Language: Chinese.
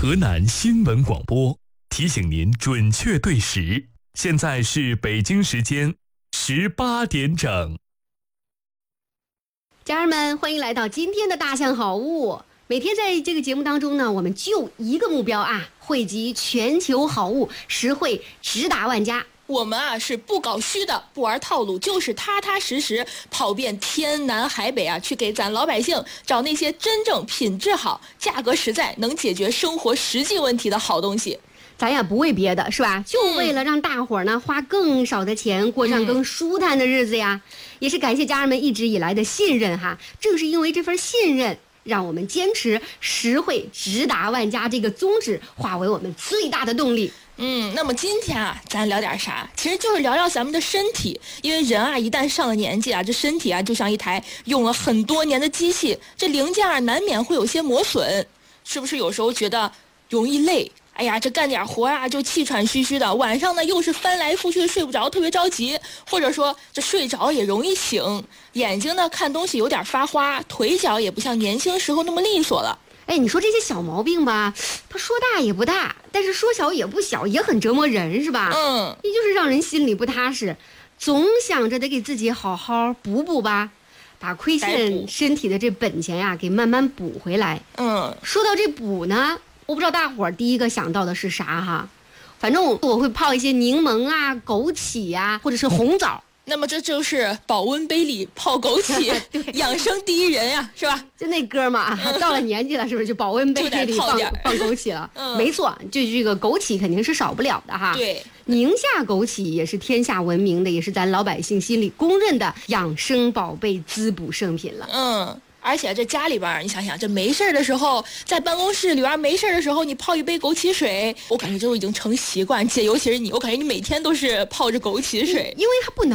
河南新闻广播提醒您准确对时，现在是北京时间18点整。 家人们，欢迎来到今天的大象好物。每天在这个节目当中呢，我们就一个目标啊，汇集全球好物，实惠直达万家。 我们是不搞虚的，不玩套路，就是踏踏实实跑遍天南海北去给咱老百姓找那些真正品质好、价格实在、能解决生活实际问题的好东西。 咱也不为别的，是吧？就为了让大伙儿呢花更少的钱，过上更舒坦的日子呀。也是感谢家人们一直以来的信任哈，正是因为这份信任，让我们坚持实惠直达万家这个宗旨，化为我们最大的动力。 那么今天咱聊点啥？其实就是聊聊咱们的身体，因为人一旦上了年纪这身体就像一台用了很多年的机器，这零件难免会有些磨损，是不是有时候觉得容易累？哎呀，这干点活就气喘吁吁的，晚上呢又是翻来覆去睡不着，特别着急，或者说这睡着也容易醒，眼睛呢看东西有点发花，腿脚也不像年轻时候那么利索了。 哎，你说这些小毛病吧，它说大也不大，但是说小也不小，也很折磨人，是吧？也就是让人心里不踏实，总想着得给自己好好补补吧，把亏欠身体的这本钱给慢慢补回来。说到这补呢，我不知道大伙儿第一个想到的是啥哈，反正我会泡一些柠檬枸杞或者是红枣。 那么这就是保温杯里泡枸杞养生第一人呀，是吧？ 就那哥们儿到了年纪了，是不是就保温杯里放枸杞了？没错，就这个枸杞肯定是少不了的哈。 对， 宁夏枸杞也是天下闻名的，也是咱老百姓心里公认的养生宝贝、滋补圣品了。 而且这家里边你想想，这没事的时候，在办公室里边没事的时候，你泡一杯枸杞水，我感觉就已经成习惯。姐，尤其是你，我感觉你每天都是泡着枸杞水， 因为它不难。